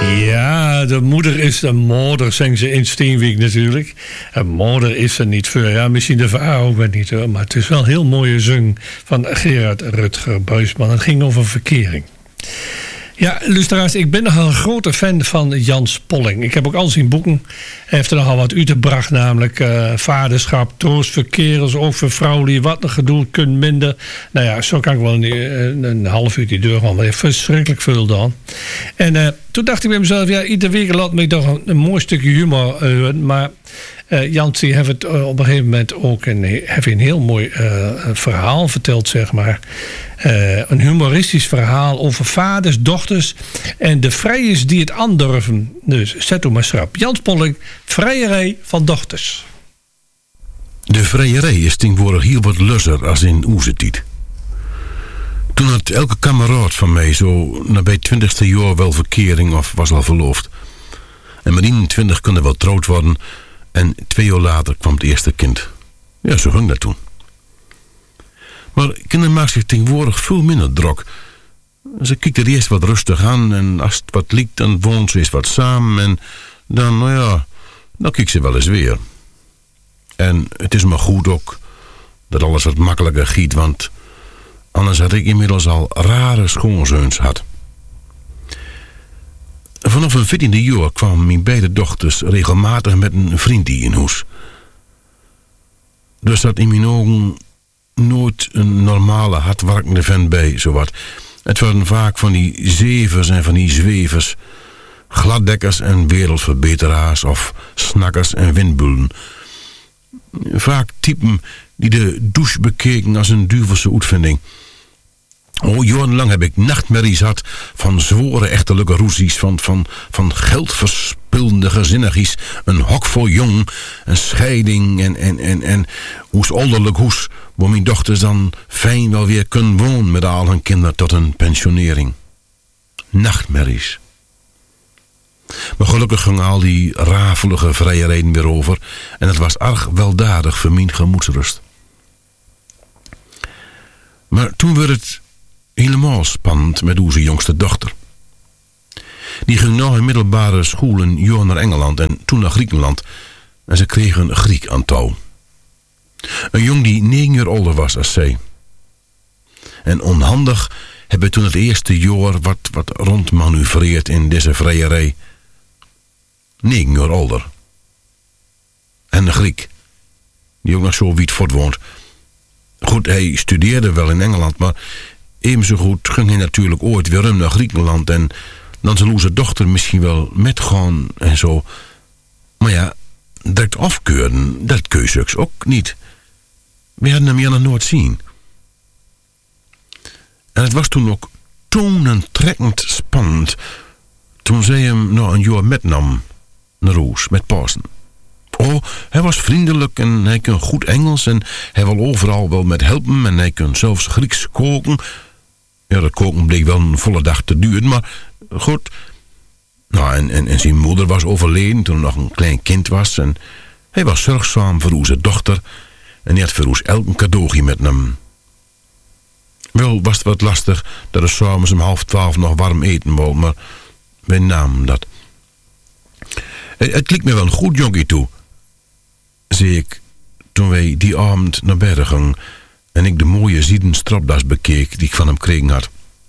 Ja, de moeder is de moeder, zingen ze in Steenwijk natuurlijk. En moeder is er niet voor. Ja, misschien de vader ook wel niet hoor. Maar het is wel een heel mooie zang van Gerard Rutger Buisman. Het ging over verkering. Ja, luisteraars, ik ben nogal een grote fan van Jans Polling. Ik heb ook al zijn boeken. Hij heeft er nogal wat uitgebracht, namelijk vaderschap, troost voor kerels, ook voor vrouwen die wat nog gedoe kunnen minder. Nou ja, zo kan ik wel een half uur die deur gaan. Maar hij heeft verschrikkelijk veel dan. En toen dacht ik bij mezelf, ja, iedere week laat me toch een mooi stukje humor horen. Maar Jans die heeft het op een gegeven moment ook een heel mooi verhaal verteld, zeg maar. Een humoristisch verhaal over vaders, dochters en de vrijers die het aandurven. Dus zet u maar schrap. Jans Polling, vrijerij van dochters. De vrijerij is tegenwoordig heel wat lusser als in onze tijd. Toen had elke kameraad van mij zo nabij 20ste jaar wel verkering of was al verloofd. En met 21 kon er wel trouwd worden en 2 jaar later kwam het eerste kind. Ja, zo ging dat toen. Maar kinderen maken zich tegenwoordig veel minder druk. Ze kijken er eerst wat rustig aan en als het wat liekt, dan woont ze eens wat samen en dan, nou ja, dan kijkt ze wel eens weer. En het is maar goed ook dat alles wat makkelijker giet, want anders had ik inmiddels al rare schoonzoons gehad. Vanaf een 14e jaar kwamen mijn beide dochters regelmatig met een vriendie in huis. Dus dat in mijn ogen nooit een normale, hardwerkende vent bij, zowat. Het waren vaak van die zevers en van die zwevers, gladdekkers en wereldverbeteraars of snakkers en windbullen. Vaak typen die de douche bekeken als een duvelse uitvinding. Jarenlang heb ik nachtmerries gehad van zware echtelijke roezies, van geldverspillende gezinnigies, een hok voor jong, een scheiding en hoes ouderlijk hoes, waar mijn dochters dan fijn wel weer kunnen wonen met al hun kinderen tot een pensionering. Nachtmerries. Maar gelukkig ging al die rafelige vrijerheden weer over en het was erg weldadig voor mijn gemoedsrust. Maar toen werd het helemaal spannend met onze jongste dochter. Die ging na een middelbare school een jaar naar Engeland en toen naar Griekenland. En ze kreeg een Griek aan touw. Een jong die 9 jaar ouder was als zij. En onhandig hebben we toen het eerste jaar wat rondmanoeuvreerd in deze vrijerij. 9 jaar ouder. En een Griek. Die ook nog zo wiet voortwoont. Goed, hij studeerde wel in Engeland, maar evenzo goed ging hij natuurlijk ooit weer naar Griekenland en dan zal onze dochter misschien wel metgaan en zo. Maar ja, direct afkeuren, dat kun je ook niet. We hadden hem ja nog nooit zien. En het was toen ook tonentrekkend spannend toen zij hem na een jaar metnam naar Roes met Pasen. Oh, hij was vriendelijk en hij kon goed Engels en hij wil overal wel met helpen en hij kon zelfs Grieks koken. Ja, dat koken bleek wel een volle dag te duren, maar goed. Nou, en zijn moeder was overleden toen hij nog een klein kind was en hij was zorgzaam voor onze dochter en hij had voor ons elk een cadeautje met hem. Wel was het wat lastig dat hij 's avonds om 11:30 nog warm eten wou, maar wij namen dat. Het liep me wel een goed jonkie toe, zei ik toen wij die avond naar bed gingen en ik de mooie zieden stropdas bekeek die ik van hem gekregen had.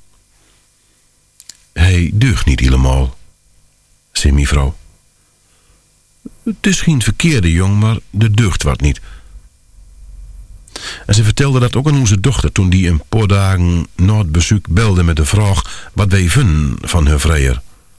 Hij deugt niet helemaal, zei mijn vrouw. Het is geen verkeerde jong, maar de deugt wat niet. En ze vertelde dat ook aan onze dochter toen die een paar dagen na het bezoek belde met de vraag wat wij vinden van haar vrijer.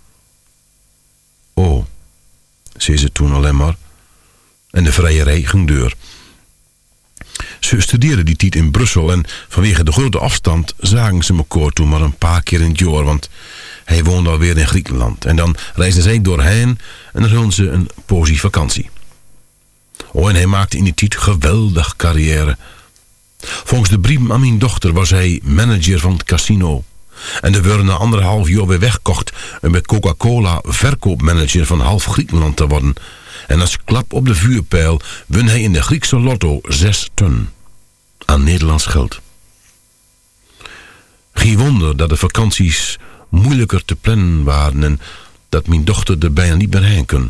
Oh, zei ze toen alleen maar. En de vrijerij ging deur. Ze studeerde die tijd in Brussel en vanwege de grote afstand zagen ze elkaar toen maar een paar keer in het jaar, want hij woonde alweer in Griekenland. En dan reisden zij doorheen en dan hadden ze een posie vakantie. Oh, en hij maakte in die tijd geweldig carrière. Volgens de brief aan mijn dochter was hij manager van het casino. En er werden na 1,5 jaar weer weggekocht om bij Coca-Cola verkoopmanager van half Griekenland te worden. En als klap op de vuurpijl won hij in de Griekse lotto 6 ton aan Nederlands geld. Geen wonder dat de vakanties moeilijker te plannen waren en dat mijn dochter er bijna niet meer heen kon.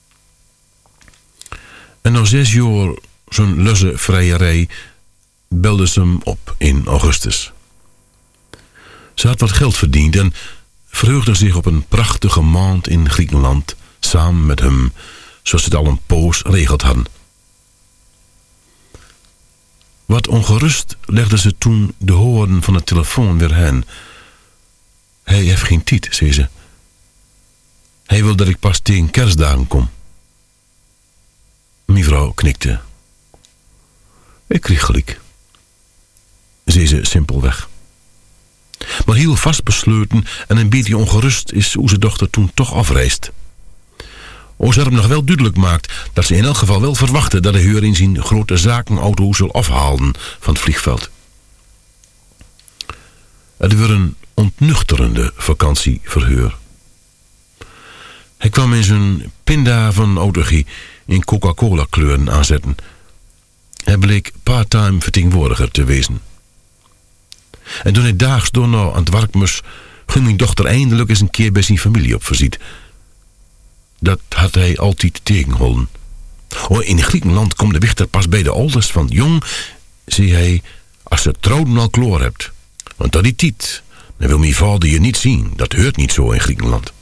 En na 6 jaar zo'n lusse vrijerij belde ze hem op in augustus. Ze had wat geld verdiend en verheugde zich op een prachtige maand in Griekenland, samen met hem, zoals ze het al een poos regeld hadden. Wat ongerust legde ze toen de hoorn van de telefoon weer heen. Hij heeft geen tijd, zei ze. Hij wil dat ik pas tegen Kerstdagen kom. Mijn vrouw knikte. Ik kreeg gelijk, zei ze simpelweg. Maar heel vastbesloten en een beetje ongerust is hoe zijn dochter toen toch afreist. Ze had hem nog wel duidelijk maakt dat ze in elk geval wel verwachtte dat hij haar in zijn grote zakenauto zal afhalen van het vliegveld. Het werd een ontnuchterende vakantieverhuur. Hij kwam in zijn pinda van autogie in Coca-Cola kleuren aanzetten. Hij bleek part-time vertegenwoordiger te wezen. En toen hij daags door aan het werk moest, ging mijn dochter eindelijk eens een keer bij zijn familie op visite. Dat had hij altijd tegengehouden. In Griekenland komt de wichter pas bij de ouders van jong, zei hij, als ze trouwen al kloor hebt. Want dat die tijd, dan wil mijn vader je niet zien. Dat hoort niet zo in Griekenland.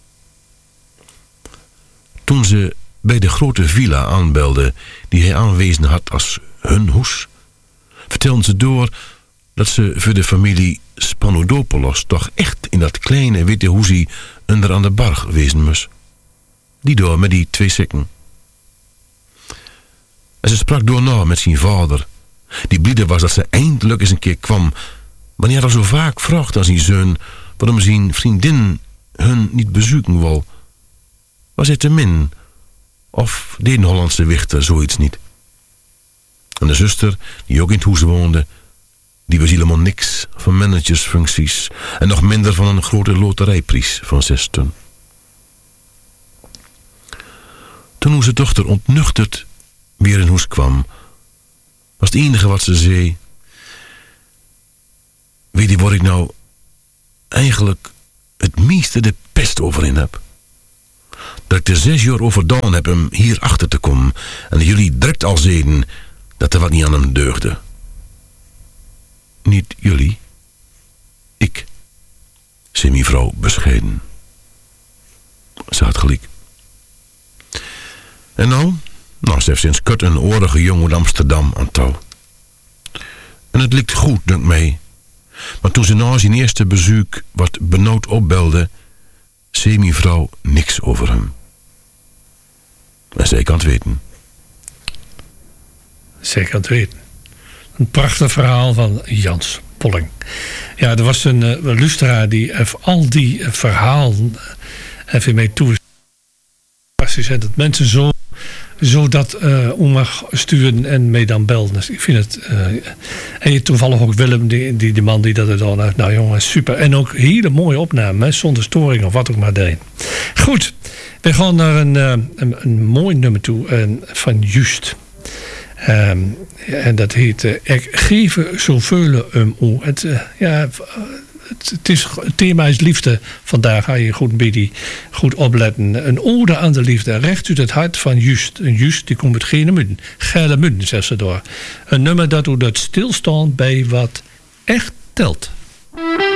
Toen ze bij de grote villa aanbelde die hij aanwezen had als hun hoes, vertelden ze door dat ze voor de familie Spanodopoulos toch echt in dat kleine witte hoesie onder aan de bar wezen moest. Die door met die 2 sikken. En ze sprak door na met zijn vader, die blide was dat ze eindelijk eens een keer kwam, maar hij had al zo vaak gevraagd aan zijn zoon waarom zijn vriendin hun niet bezoeken wil. Was hij te min? Of deed een Hollandse wichter zoiets niet? En de zuster, die ook in het huis woonde, die was helemaal niks van managersfuncties en nog minder van een grote loterijprijs van 6 ton. Toen onze dochter ontnuchterd weer in huis kwam, was het enige wat ze zei: weet je waar ik nou eigenlijk het meeste de pest over in heb? Dat ik er 6 jaar over gedaan heb hem hier achter te komen en dat jullie direct al zeiden dat er wat niet aan hem deugde. Niet jullie, ik, zei mijn vrouw bescheiden. Ze had gelijk. En nou, ze heeft sinds kort een oorige jongen uit Amsterdam aan touw. En het likt goed, denk mij. Maar toen ze na zijn eerste bezoek wat benauwd opbelde, zei mijn vrouw niks over hem. En zij kan het weten. Zij kan het weten. Een prachtig verhaal van Jans Polling. Ja, er was een luisteraar die al die verhalen even mee toe. Fantastisch, dat mensen zo dat mag sturen en mee dan belden. Dus ik vind het. En toevallig ook Willem, die man die dat er dan uit. Nou jongen, super. En ook hele mooie opname, hè, zonder storing of wat ook maar deed. Goed, we gaan naar een mooi nummer toe van Just. En dat heet Ik geef zoveel om. Het thema is liefde. Vandaag ga je goed opletten. Een ode aan de liefde. Recht uit het hart van Just. En Just die komt uit Genemuiden. Genemuiden, zegt ze door. Een nummer dat stilstaat bij wat echt telt.